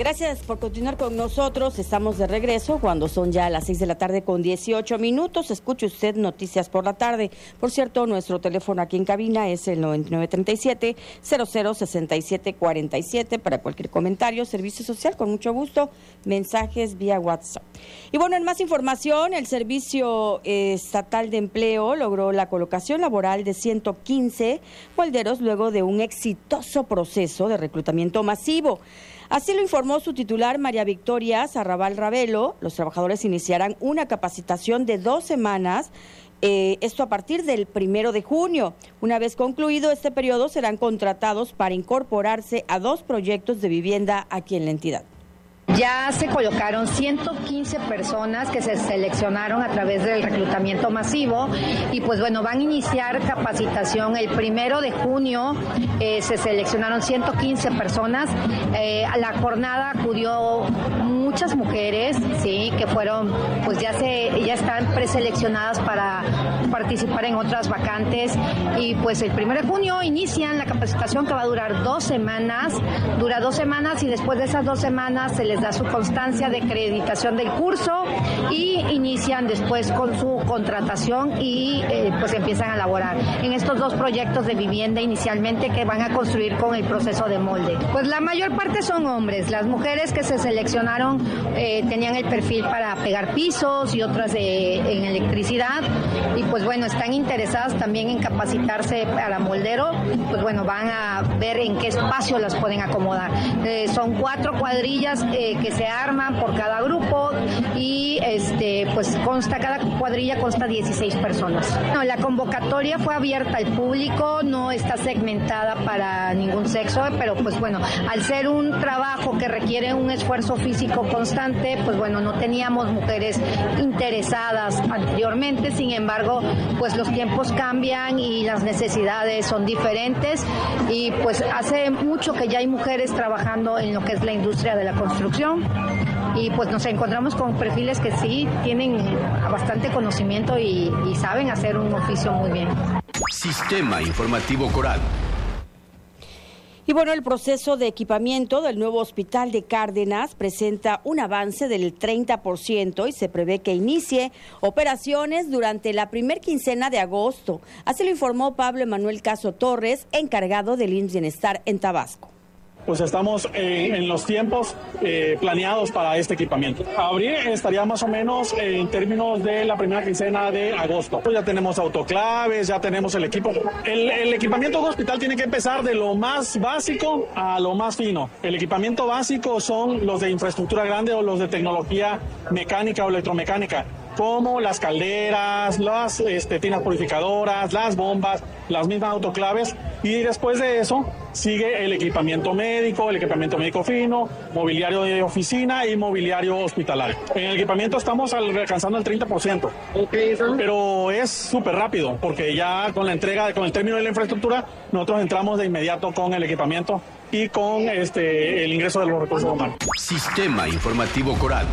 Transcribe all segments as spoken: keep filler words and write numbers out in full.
Gracias por continuar con nosotros. Estamos de regreso cuando son ya las seis de la tarde con dieciocho minutos. Escuche usted Noticias por la Tarde. Por cierto, nuestro teléfono aquí en cabina es el noventa y nueve treinta y siete, cero cero sesenta y siete cuarenta y siete para cualquier comentario, servicio social, con mucho gusto, mensajes vía WhatsApp. Y bueno, en más información, el Servicio Estatal de Empleo logró la colocación laboral de ciento quince molderos luego de un exitoso proceso de reclutamiento masivo. Así lo informó su titular, María Victoria Zarrabal Ravelo. Los trabajadores iniciarán una capacitación de dos semanas, eh, esto a partir del primero de junio. Una vez concluido este periodo, serán contratados para incorporarse a dos proyectos de vivienda aquí en la entidad. Ya se colocaron ciento quince personas que se seleccionaron a través del reclutamiento masivo y pues bueno, van a iniciar capacitación el primero de junio. Eh, se seleccionaron ciento quince personas. Eh, a la jornada acudió muchas mujeres, sí, que fueron, pues ya se, ya están preseleccionadas para participar en otras vacantes y pues el primero de junio inician la capacitación que va a durar dos semanas, dura dos semanas y después de esas dos semanas se les da su constancia de acreditación del curso y inician después con su contratación y eh, pues empiezan a laborar en estos dos proyectos de vivienda inicialmente que van a construir con el proceso de molde. Pues la mayor parte son hombres, las mujeres que se seleccionaron eh, tenían el perfil para pegar pisos y otras de, en electricidad y pues bueno, están interesadas también en capacitarse para moldero, pues bueno, van a ver en qué espacio las pueden acomodar. Eh, son cuatro cuadrillas eh, que se arman por cada grupo y este pues consta, cada cuadrilla consta dieciséis personas. No, la convocatoria fue abierta al público, no está segmentada para ningún sexo, pero pues bueno, al ser un trabajo que requiere un esfuerzo físico constante, pues bueno, no teníamos mujeres interesadas anteriormente, sin embargo, pues los tiempos cambian y las necesidades son diferentes y pues hace mucho que ya hay mujeres trabajando en lo que es la industria de la construcción y pues nos encontramos con perfiles que sí tienen bastante conocimiento y, y saben hacer un oficio muy bien. Sistema Informativo Coral. Y bueno, el proceso de equipamiento del nuevo hospital de Cárdenas presenta un avance del treinta por ciento y se prevé que inicie operaciones durante la primer quincena de agosto. Así lo informó Pablo Emanuel Caso Torres, encargado del I M S S Bienestar en Tabasco. Pues estamos eh, en los tiempos eh, planeados para este equipamiento. Abrir estaría más o menos eh, en términos de la primera quincena de agosto. Pues ya tenemos autoclaves, ya tenemos el equipo. El, el equipamiento de hospital tiene que empezar de lo más básico a lo más fino. El equipamiento básico son los de infraestructura grande o los de tecnología mecánica o electromecánica, como las calderas, las este, tinas purificadoras, las bombas, las mismas autoclaves, y después de eso sigue el equipamiento médico, el equipamiento médico fino, mobiliario de oficina y mobiliario hospitalario. En el equipamiento estamos alcanzando el treinta por ciento, okay, pero es súper rápido porque ya con la entrega, con el término de la infraestructura, nosotros entramos de inmediato con el equipamiento y con este, el ingreso de los recursos humanos. Sistema Informativo Coral.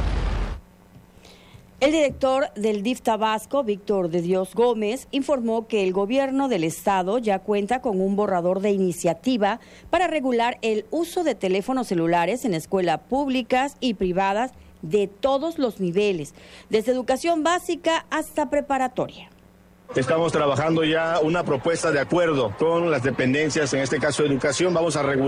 El director del D I F Tabasco, Víctor de Dios Gómez, informó que el gobierno del estado ya cuenta con un borrador de iniciativa para regular el uso de teléfonos celulares en escuelas públicas y privadas de todos los niveles, desde educación básica hasta preparatoria. Estamos trabajando ya una propuesta de acuerdo con las dependencias, en este caso de educación. Vamos a regular